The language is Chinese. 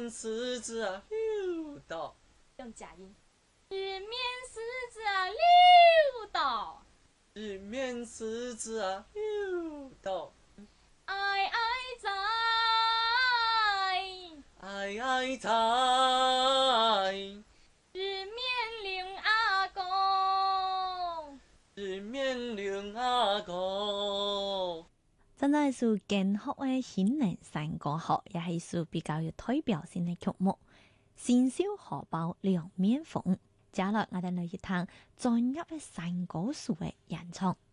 面狮子啊溜到， 用假音。日面狮子啊溜到， 日面狮子啊溜到， 哀哀哉， 哀哀哉， 日面靈阿公， 日面靈阿公。 真係屬建學嘅新人山歌學，也係屬比較有代表性嘅曲目。新燒荷包兩面鳳，接落我哋嚟一趟專業嘅山歌手嘅演唱。